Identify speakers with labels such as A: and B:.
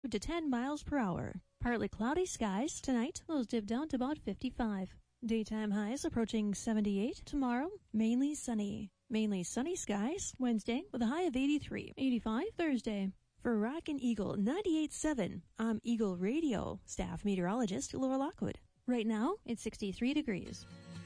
A: to 10 miles per hour. Partly cloudy skies tonight. Lows dip down to about 55. Daytime highs approaching 78. Tomorrow, mainly sunny. Mainly sunny skies Wednesday with a high of 83. 85 Thursday. For Rockin' Eagle 98.7, I'm Eagle Radio staff meteorologist Laura Lockwood. Right now, it's 63 degrees.